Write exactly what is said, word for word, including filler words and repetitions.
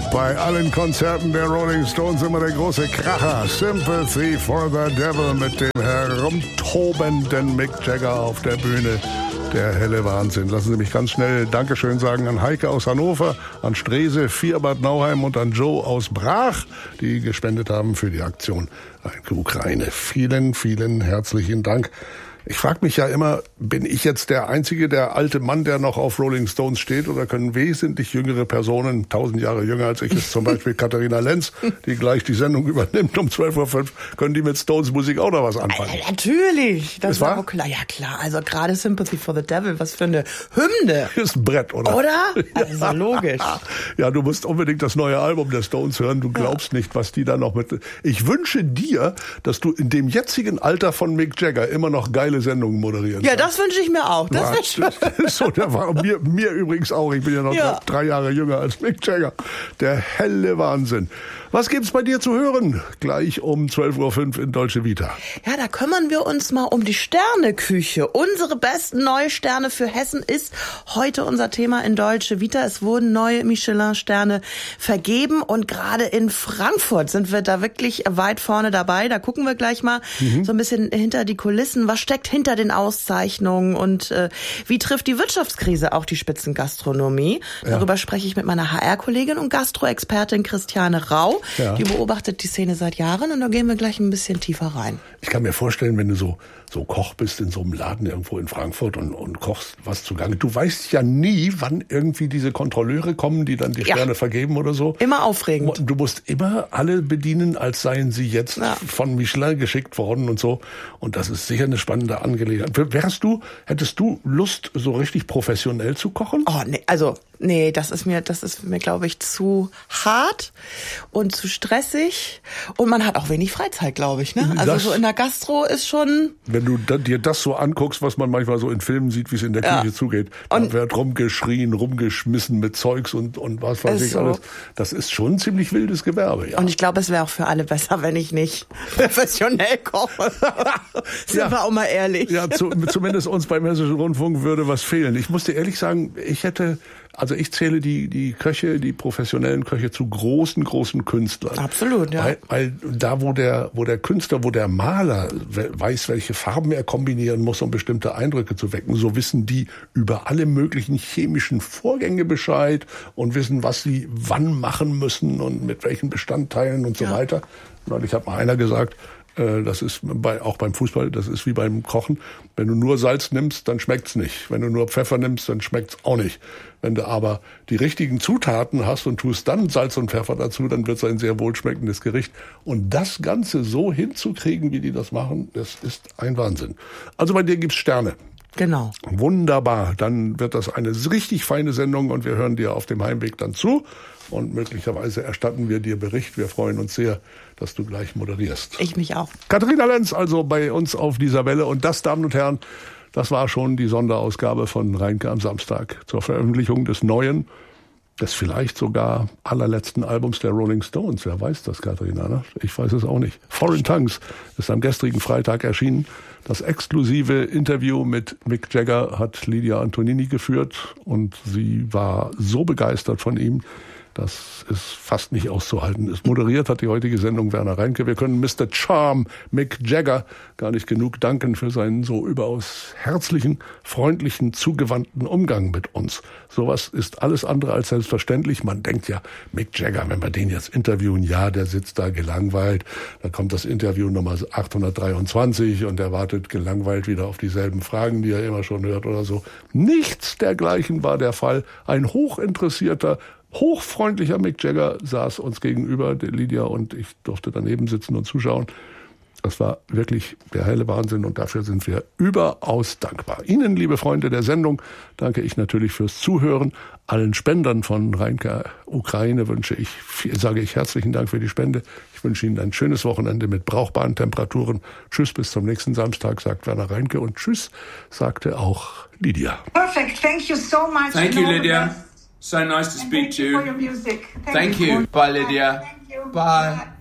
Bei allen Konzerten der Rolling Stones immer der große Kracher. Sympathy for the Devil mit dem herumtobenden Mick Jagger auf der Bühne. Der helle Wahnsinn. Lassen Sie mich ganz schnell Dankeschön sagen an Heike aus Hannover, an Strese, Vierbad Nauheim und an Joe aus Brach, die gespendet haben für die Aktion Ukraine. Vielen, vielen herzlichen Dank. Ich frage mich ja immer, bin ich jetzt der einzige, der alte Mann, der noch auf Rolling Stones steht, oder können wesentlich jüngere Personen, tausend Jahre jünger als ich, ist zum Beispiel Katharina Lenz, die gleich die Sendung übernimmt um zwölf Uhr fünf, können die mit Stones Musik auch noch was anfangen? Äh, natürlich, das ist war wahr? auch klar. Ja klar, also gerade Sympathy for the Devil, was für eine Hymne. Ist ein Brett, oder? Oder? Also logisch. Ja, du musst unbedingt das neue Album der Stones hören. Du glaubst ja nicht, was die da noch mit... Ich wünsche dir, dass du in dem jetzigen Alter von Mick Jagger immer noch geile Sendungen moderieren Ja, kannst. das wünsche ich mir auch. Das wäre schön. So, der war mir, mir übrigens auch. Ich bin ja noch Ja. drei Jahre jünger als Mick Jagger. Der helle Wahnsinn. Was gibt's bei dir zu hören? Gleich um zwölf Uhr fünf in Deutsche Vita. Ja, da kümmern wir uns mal um die Sterneküche. Unsere besten neue Sterne für Hessen ist heute unser Thema in Deutsche Vita. Es wurden neue Michelin-Sterne vergeben und gerade in Frankfurt sind wir da wirklich weit vorne dabei. Da gucken wir gleich mal mhm. so ein bisschen hinter die Kulissen. Was steckt hinter den Auszeichnungen und äh, wie trifft die Wirtschaftskrise auch die Spitzengastronomie? Ja. Darüber spreche ich mit meiner H R-Kollegin und Gastroexpertin Christiane Rau. Ja. Die beobachtet die Szene seit Jahren und da gehen wir gleich ein bisschen tiefer rein. Ich kann mir vorstellen, wenn du so, so Koch bist in so einem Laden irgendwo in Frankfurt und, und kochst was zugange. Du weißt ja nie, wann irgendwie diese Kontrolleure kommen, die dann die Sterne ja. vergeben oder so. Immer aufregend. Du musst immer alle bedienen, als seien sie jetzt ja. von Michelin geschickt worden und so. Und das ist sicher eine spannende Angelegenheit. Wärst du, hättest du Lust, so richtig professionell zu kochen? Oh, nee, also, nee, das ist mir, das ist mir, glaube ich, zu hart und zu stressig. Und man hat auch wenig Freizeit, glaube ich, ne? Also, das, so in der Gastro ist schon... Wenn du da, dir das so anguckst, was man manchmal so in Filmen sieht, wie es in der ja. Küche zugeht, da und wird rumgeschrien, rumgeschmissen mit Zeugs und, und was weiß ich so. alles. Das ist schon ein ziemlich wildes Gewerbe, ja. Und ich glaube, es wäre auch für alle besser, wenn ich nicht professionell koche. Sind ja. wir auch mal ehrlich. Ja, zu, zumindest uns beim Hessischen Rundfunk würde was fehlen. Ich muss dir ehrlich sagen, ich hätte... Also ich zähle die, die Köche, die professionellen Köche zu großen, großen Künstlern. Absolut, ja. Weil, weil da, wo der, wo der Künstler, wo der Maler weiß, welche Farben er kombinieren muss, um bestimmte Eindrücke zu wecken, so wissen die über alle möglichen chemischen Vorgänge Bescheid und wissen, was sie wann machen müssen und mit welchen Bestandteilen und so ja. weiter. Neulich hat mal einer gesagt, das ist bei, auch beim Fußball, das ist wie beim Kochen. Wenn du nur Salz nimmst, dann schmeckt's nicht. Wenn du nur Pfeffer nimmst, dann schmeckt's auch nicht. Wenn du aber die richtigen Zutaten hast und tust dann Salz und Pfeffer dazu, dann wird's ein sehr wohlschmeckendes Gericht. Und das Ganze so hinzukriegen, wie die das machen, das ist ein Wahnsinn. Also bei dir gibt's Sterne. Genau. Wunderbar. Dann wird das eine richtig feine Sendung und wir hören dir auf dem Heimweg dann zu. Und möglicherweise erstatten wir dir Bericht. Wir freuen uns sehr, dass du gleich moderierst. Ich mich auch. Katharina Lenz also bei uns auf dieser Welle. Und das, Damen und Herren, das war schon die Sonderausgabe von Reinke am Samstag zur Veröffentlichung des neuen, des vielleicht sogar allerletzten Albums der Rolling Stones. Wer weiß das, Katharina? Ne? Ich weiß es auch nicht. Foreign Tongues ist am gestrigen Freitag erschienen. Das exklusive Interview mit Mick Jagger hat Lydia Antonini geführt und sie war so begeistert von ihm, das ist fast nicht auszuhalten. Es moderiert hat die heutige Sendung Werner Reinke. Wir können Mister Charm, Mick Jagger, gar nicht genug danken für seinen so überaus herzlichen, freundlichen, zugewandten Umgang mit uns. Sowas ist alles andere als selbstverständlich. Man denkt ja, Mick Jagger, wenn wir den jetzt interviewen, ja, der sitzt da gelangweilt. Dann kommt das Interview Nummer achthundertdreiundzwanzig und er wartet gelangweilt wieder auf dieselben Fragen, die er immer schon hört oder so. Nichts dergleichen war der Fall. Ein hochinteressierter, hochfreundlicher Mick Jagger saß uns gegenüber, der Lydia und ich durfte daneben sitzen und zuschauen. Das war wirklich der helle Wahnsinn und dafür sind wir überaus dankbar. Ihnen, liebe Freunde der Sendung, danke ich natürlich fürs Zuhören. Allen Spendern von Reinke Ukraine wünsche ich, sage ich herzlichen Dank für die Spende. Ich wünsche Ihnen ein schönes Wochenende mit brauchbaren Temperaturen. Tschüss, bis zum nächsten Samstag, sagt Werner Reinke und tschüss, sagte auch Lydia. Perfect, thank you so much. Thank you, Lydia. So nice to speak to you. Thank you for your music. Thank you. Bye, Lydia. Thank you. Bye.